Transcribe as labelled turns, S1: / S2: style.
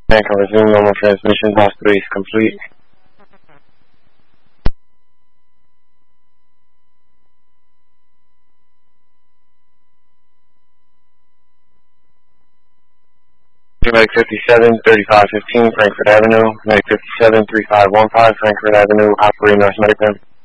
S1: Can resume normal transmission. Hospital is complete. Medic 57, 3515, Frankfurt Avenue. Medic 57, 3515, Frankfurt Avenue, operating North Medic.